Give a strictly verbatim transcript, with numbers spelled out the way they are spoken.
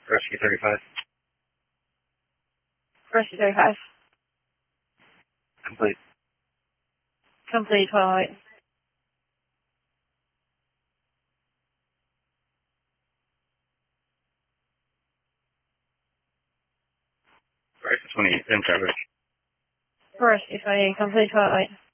Rescue thirty-five. Rescue thirty-five. Complete. Complete twelve eight. Rescue twenty-eight in traffic. Rescue twenty-eight, complete twelve eight.